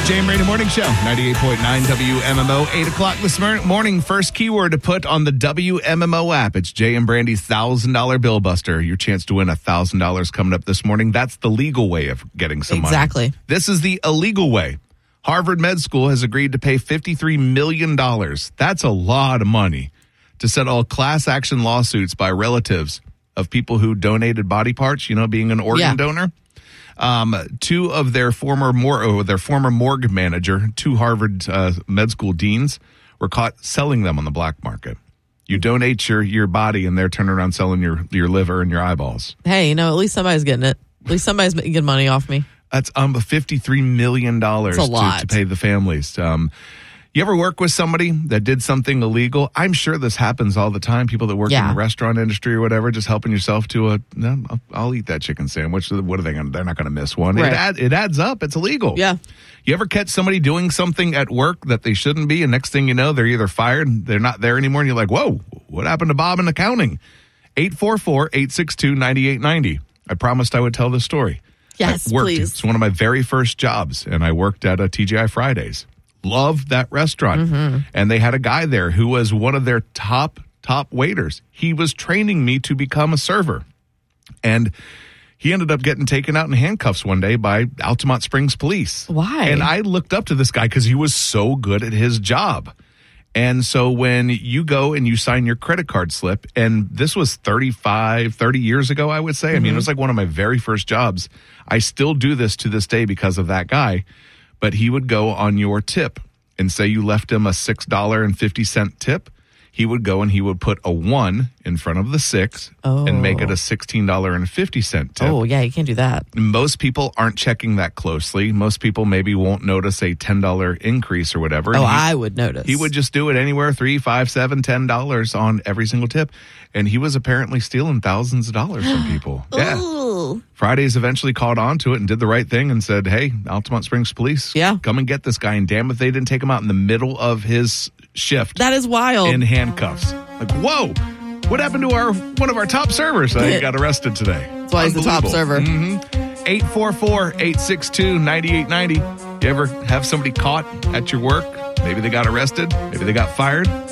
Jay and Brady Morning Show, 98.9 WMMO, 8 o'clock this morning. First keyword to put on the WMMO app. It's Jay and Brandy's $1,000 Bill Buster. Your chance to win $1,000 coming up this morning. That's the legal way of getting some money. Exactly. This is the illegal way. Harvard Med School has agreed to pay $53 million. That's a lot of money to settle class action lawsuits by relatives of people who donated body parts, being an organ donor. Two of their former morgue manager, two Harvard med school deans, were caught selling them on the black market. You donate your body, and they're turning around selling your liver and your eyeballs. Hey, at least somebody's getting it. At least somebody's getting money off me. That's $53 million to pay the families. You ever work with somebody that did something illegal? I'm sure this happens all the time. People that work in the restaurant industry or whatever, just helping yourself to I'll eat that chicken sandwich. What are they going to? They're not going to miss one. Right. It adds up. It's illegal. Yeah. You ever catch somebody doing something at work that they shouldn't be, and next thing you know, they're either fired, they're not there anymore, and you're like, whoa, what happened to Bob in accounting? 844-862-9890. I promised I would tell this story. Yes, please. It's one of my very first jobs, and I worked at a TGI Fridays. Loved that restaurant. Mm-hmm. And they had a guy there who was one of their top waiters. He was training me to become a server. And he ended up getting taken out in handcuffs one day by Altamont Springs police. Why? And I looked up to this guy because he was so good at his job. And so when you go and you sign your credit card slip, and this was 30 years ago, I would say. Mm-hmm. I mean, it was like one of my very first jobs. I still do this to this day because of that guy. But he would go on your tip and say you left him a $6.50 tip. He would go and he would put a 1 in front of the 6 and make it a $16.50 tip. Oh, yeah, you can't do that. Most people aren't checking that closely. Most people maybe won't notice a $10 increase or whatever. I would notice. He would just do it anywhere, $3, $5, $7, $10 on every single tip. And he was apparently stealing thousands of dollars from people. Yeah. Ooh. Fridays eventually caught on to it and did the right thing and said, hey, Altamont Springs Police, come and get this guy. And damn if they didn't take him out in the middle of his shift. That is wild. In handcuffs. Like, whoa, what happened to one of our top servers? He got arrested today. That's why he's the top server. Mm-hmm. 844-862-9890. You ever have somebody caught at your work? Maybe they got arrested. Maybe they got fired.